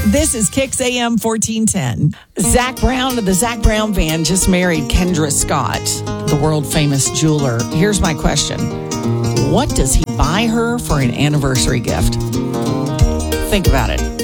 This is Kix AM 1410. Zach Brown of the Zach Brown Band just married Kendra Scott, the world-famous jeweler. Here's my question. What does he buy her for an anniversary gift? Think about it.